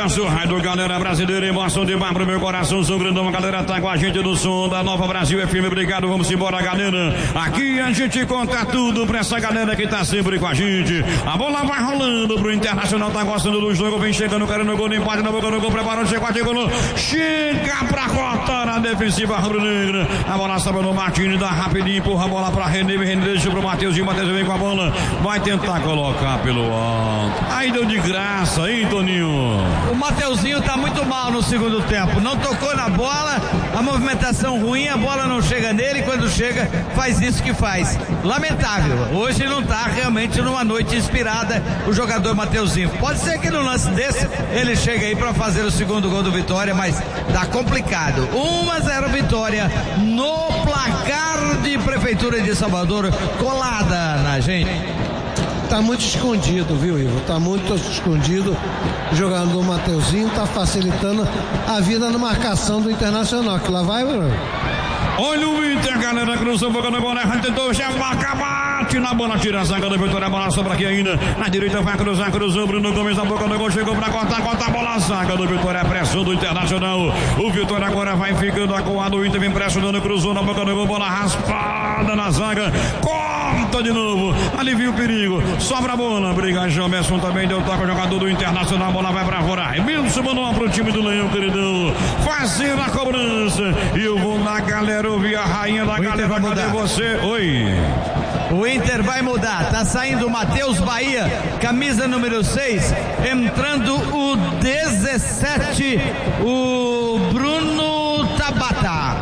nosso rádio, galera brasileira, emoção de bar pro meu coração, São Grandão, galera tá com a gente no som da Nova Brasil FM, obrigado, vamos embora, galera. Aqui a gente conta tudo pra essa galera que tá sempre com a gente. A bola vai rolando pro Internacional, tá gostando do jogo, vem chegando, querendo gol, empate na boca do gol, preparou, chega pra cortar a defensiva rubro-negra. A bola sobe no Martins, dá rapidinho, empurra a bola pra René deixa pro Mateuzinho, Matheus vem com a bola, vai tentar colocar pelo alto. Aí deu de graça, hein, Toninho? O Mateuzinho tá muito mal no segundo tempo, não tocou na bola, a movimentação ruim, a bola não chega nele, quando chega faz isso que faz. Lamentável, hoje não tá realmente numa noite inspirada o jogador Mateuzinho. Pode ser que no lance desse ele chegue aí pra fazer o segundo gol do Vitória, mas tá complicado. 1-0 Vitória no placar de Prefeitura de Salvador, colada na gente. Tá muito escondido, viu, Ivo? Tá muito escondido. O jogador Mateuzinho tá facilitando a vida na marcação do Internacional, que lá vai, Bruno. Olha o Inter, galera, cruzou, boca na bola, tentou, já marca, bate na bola, tira a zaga da Vitória, a bola sobra aqui ainda, na direita vai cruzar, cruzou, Bruno Gomes na boca do gol, chegou pra cortar a bola, a zaga do Vitória, pressão do Internacional, o Vitória agora vai ficando acuado, o Inter vem pressionando, cruzou na boca do gol, bola raspada na zaga, corta de novo, alivia o perigo, sobra a bola, briga, Jomerson também deu toque ao jogador do Internacional, a bola vai pra fora, Wilson mandou pro time do Leão, queridão, fazendo a cobrança, e eu vou na galera, ouvir a rainha da galera, cadê você? Oi. O Inter vai mudar, tá saindo o Matheus Bahia, camisa número 6, entrando o 17, o Bruno Tabata.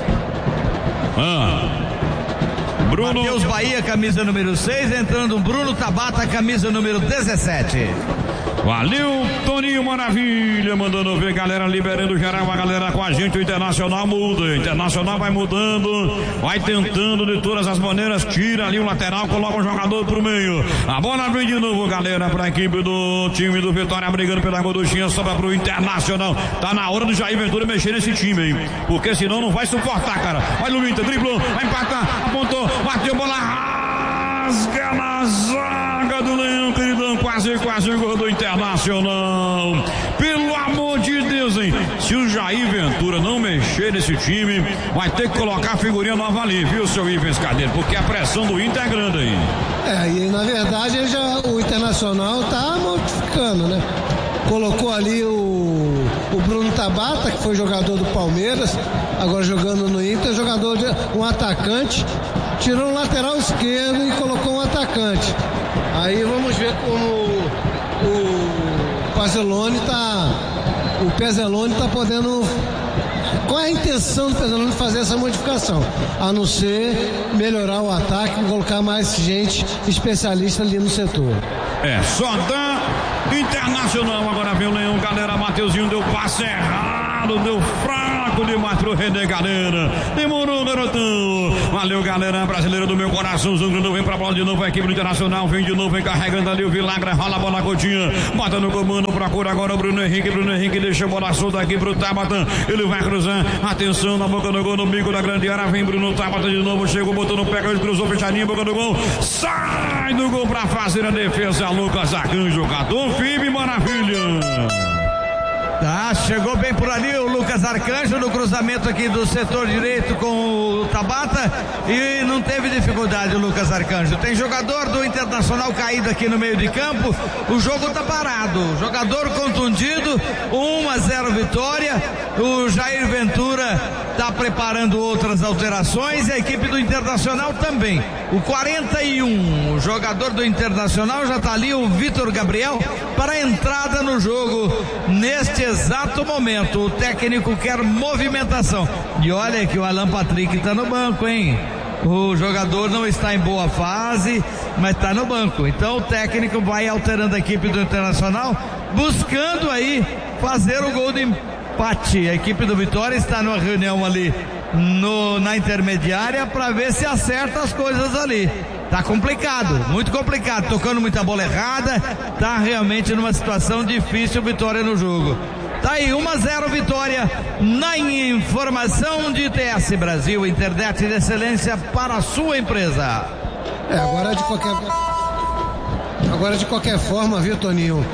Bruno Matheus Bahia, camisa número 6, entrando o Bruno Tabata, camisa número 17. Valeu, Toninho Maravilha, mandando ver, galera, liberando geral, a galera com a gente, o Internacional muda, o Internacional vai mudando, vai tentando de todas as maneiras, tira ali o lateral, coloca o jogador pro meio, a bola vem de novo, galera, pra equipe do time do Vitória, brigando pela gorduchinha, sobra pro Internacional, tá na hora do Jair Ventura mexer nesse time, hein, porque senão não vai suportar, cara, olha o Inter, driblou, vai empatar, apontou, bateu, bola rasga na zaga do Leão, queridão, quase o gol do Internacional. Pelo amor de Deus, hein? Se o Jair Ventura não mexer nesse time, vai ter que colocar a figurinha nova ali, viu, seu Ivens Cadeiro? Porque a pressão do Inter é grande aí. E na verdade o Internacional tá modificando, né? Colocou ali o Bruno Tabata, que foi jogador do Palmeiras, agora jogando no Inter, um atacante, tirou o lateral esquerdo e colocou um atacante. Aí vamos ver como o Pezzoloni tá podendo. Qual é a intenção do Pezzoloni de fazer essa modificação? A não ser melhorar o ataque e colocar mais gente especialista ali no setor. Só dá Internacional, agora vem o Leão, galera, Mateuzinho deu passe errado, deu fraco demais pro René, galera, demorou, garotão, valeu, galera, brasileira do meu coração, Zangando vem pra bola de novo, a equipe do Internacional, vem de novo, vem carregando ali o Vilagra, rola a bola, Coutinho, bota no comando, procura agora o Bruno Henrique, deixa a bola solta aqui pro Tabata, ele vai cruzar, atenção, na boca do gol, no bico da grande área, vem Bruno Tabata de novo, chegou, botou no pé, ele cruzou, fechadinho, boca do gol, sai do gol pra fazer a defesa, Lucas Arcanjo, jogador firme, maravilha. Tá, chegou bem por ali o Lucas Arcanjo no cruzamento aqui do setor direito com o Tabata e não teve dificuldade o Lucas Arcanjo. Tem jogador do Internacional caído aqui no meio de campo, o jogo tá parado, jogador contundido, 1-0 Vitória, o Jair Ventura tá preparando outras alterações e a equipe do Internacional também. O 41, o jogador do Internacional já tá ali, o Vitor Gabriel, para a entrada no jogo neste exato momento. O técnico quer movimentação. E olha que o Alan Patrick tá no banco, hein? O jogador não está em boa fase, mas está no banco. Então o técnico vai alterando a equipe do Internacional, buscando aí fazer o gol de empate. A equipe do Vitória está numa reunião ali na intermediária para ver se acerta as coisas ali. Tá complicado, muito complicado, tocando muita bola errada, tá realmente numa situação difícil Vitória no jogo. Tá aí, 1-0 Vitória na informação de ITS Brasil, internet de excelência para a sua empresa. Agora de qualquer forma, viu, Toninho?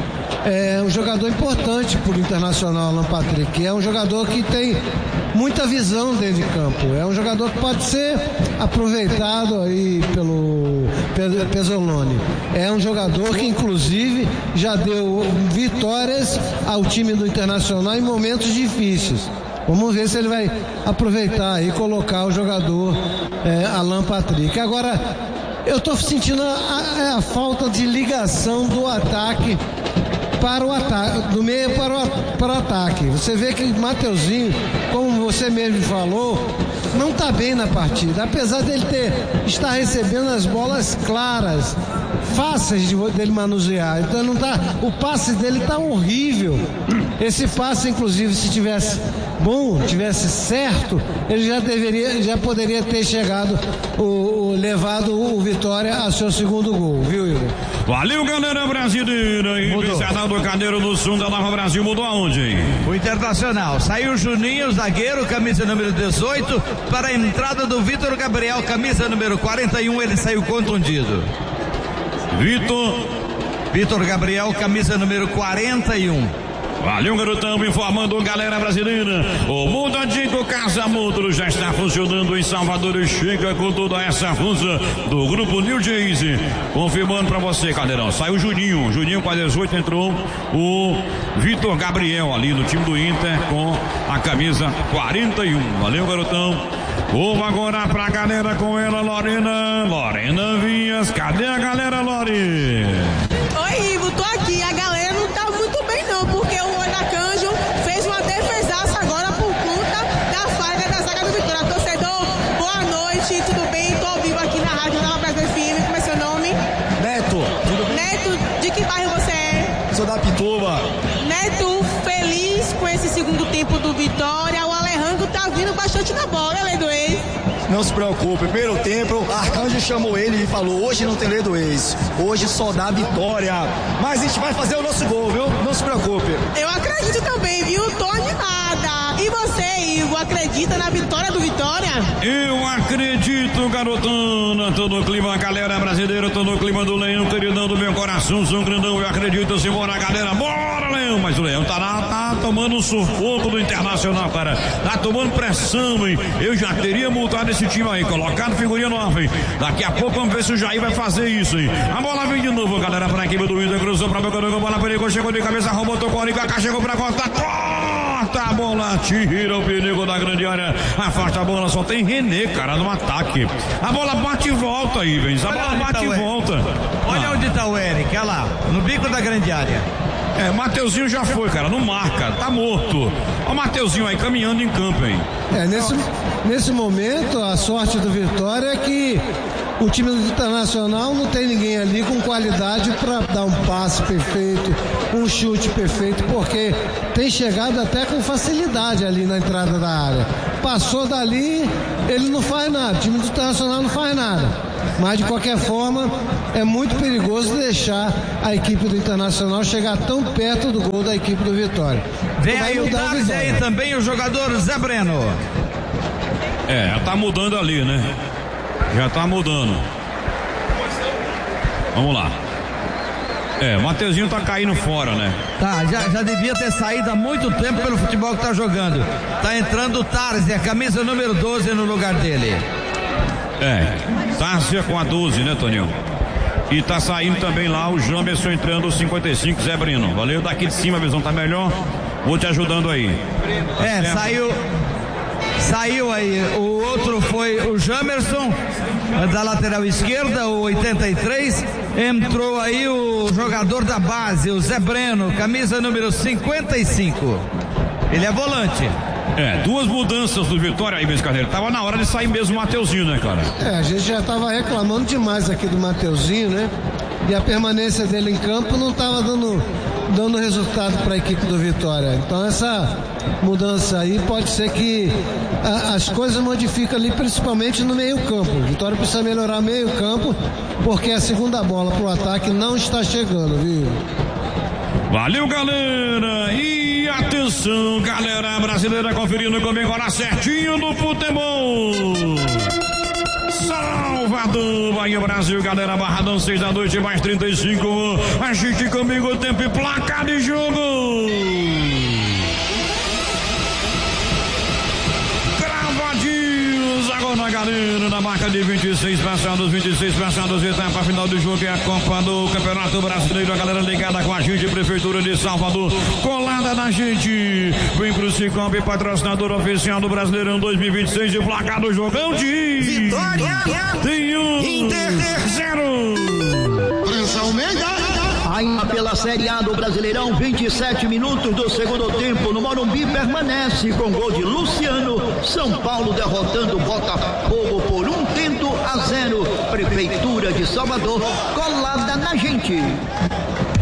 é um jogador importante para o Internacional, Alan Patrick. É um jogador que tem muita visão dentro de campo. É um jogador que pode ser aproveitado aí pelo Pesoloni. É um jogador que, inclusive, já deu vitórias ao time do Internacional em momentos difíceis. Vamos ver se ele vai aproveitar e colocar o jogador Alan Patrick. Agora, eu estou sentindo a falta de ligação do ataque para o ataque, do meio para o ataque. Você vê que o Mateuzinho, como você mesmo falou, não está bem na partida, apesar dele estar recebendo as bolas claras, fáceis dele manusear. Então não tá, o passe dele está horrível. Esse passe, inclusive, se tivesse bom, tivesse certo, ele já poderia ter chegado, levado o Vitória a seu segundo gol, viu, Igor? Valeu, galera brasileira. E do Cadeiro do Sul da Nova Brasil mudou aonde, hein? O Internacional. Saiu o Juninho, zagueiro, camisa número 18, para a entrada do Vitor Gabriel, camisa número 41, ele saiu contundido. Vitor Gabriel, camisa número 41. Valeu, garotão, informando galera brasileira. O Mudadico Casa Módulo já está funcionando em Salvador e chega com toda essa força do grupo New Jersey. Confirmando pra você, Caldeirão. Saiu o Juninho com a 18, entrou o Vitor Gabriel ali no time do Inter com a camisa 41. Valeu, garotão. Vamos agora pra galera com ela, Lorena Vinhas. Cadê a galera, Lori? Oi, Ivo, tô aqui. A galera não tá muito bem não, porque o Arcanjo fez uma defesaça agora por conta da falha da zaga do Vitória. Torcedor, boa noite, tudo bem? Tô ao vivo aqui na Rádio Nova Brasil FM. Como é seu nome? Neto. Neto, de que bairro você é? Sou da Pituba. Neto, feliz com esse segundo tempo do Vitória. O Alejandro tá vindo bastante na bola, lei do ex. Não se preocupe, primeiro tempo, Arcanjo chamou ele e falou: hoje não tem lei do ex, hoje só dá vitória. Mas a gente vai fazer o nosso gol, viu? Não se preocupe. Eu acredito também, viu? Tô animada. E você, Ivo, acredita na vitória do Vitória? Eu acredito, garotona. Todo o clima, galera brasileira, todo o clima do Leão, queridão do meu coração, São Grandão. Eu acredito, simbora, galera. Bora, Leão. Mas o Leão tá tomando um sufoco do Internacional, cara. Tá tomando pressão, hein? Eu já teria multado esse time aí, colocado figurinha nova, hein? Daqui a pouco vamos ver se o Jair vai fazer isso, hein? A bola vem de novo, galera, pra equipe do Inter, cruzou pra boca do bola, perigo, chegou de cabeça, roubou, tocou ali, Kaká chegou pra cortar, corta a bola, tira o perigo da grande área, afasta a bola, só tem René, cara, no ataque. A bola bate e volta aí, vem, a bola bate e volta. Olha onde tá o Eric, olha lá, no bico da grande área. Mateuzinho já foi, cara, não marca, tá morto. Ó o Mateuzinho aí caminhando em campo, hein? Nesse momento, a sorte do Vitória é que o time do Internacional não tem ninguém ali com qualidade para dar um passe perfeito, um chute perfeito, porque tem chegado até com facilidade ali na entrada da área. Passou dali, ele não faz nada, o time do Internacional não faz nada. Mas de qualquer forma, é muito perigoso deixar a equipe do Internacional chegar tão perto do gol da equipe do Vitória. Vem aí o Thales e aí também o jogador Zé Breno. Já tá mudando ali, né? Já tá mudando. Vamos lá. Mateuzinho tá caindo fora, né? Tá, já devia ter saído há muito tempo pelo futebol que tá jogando. Tá entrando o Tarzi, a camisa número 12 no lugar dele. Tárcia com a 12, né, Toninho? E tá saindo também lá o Jamerson entrando, o 55, Zé Breno. Valeu, daqui de cima a visão tá melhor. Vou te ajudando aí. Saiu aí, o outro foi o Jamerson, da lateral esquerda, o 83. Entrou aí o jogador da base, o Zé Breno, camisa número 55. Ele é volante. Duas mudanças do Vitória aí, Carneiro. Tava na hora de sair mesmo o Mateuzinho, né, cara? A gente já tava reclamando demais aqui do Mateuzinho, né? E a permanência dele em campo não tava dando resultado para a equipe do Vitória. Então essa mudança aí pode ser que as coisas modificam ali, principalmente no meio campo. O Vitória precisa melhorar meio campo, porque a segunda bola pro ataque não está chegando, viu? Valeu, galera! E atenção, galera brasileira, conferindo comigo agora certinho do futebol. Salve! Salvador, Bahia, Brasil, galera, Barradão, 6 da noite, mais 35. Agite comigo o tempo e placa de jogo. Cravadinhos, agora na galera, na marca de 26 passados, etapa final do jogo, é a Copa do Campeonato Brasileiro. A galera ligada com a gente, Prefeitura de Salvador, colada na gente. Vem pro Cicobi, patrocinador oficial do Brasileirão 2026, de placar do jogão de Vitória, tem Inter 0. Prensa Almeida. Ainda pela Série A do Brasileirão, 27 minutos do segundo tempo no Morumbi, permanece com gol de Luciano. São Paulo derrotando Botafogo por 1-0. Prefeitura de Salvador, colada na gente.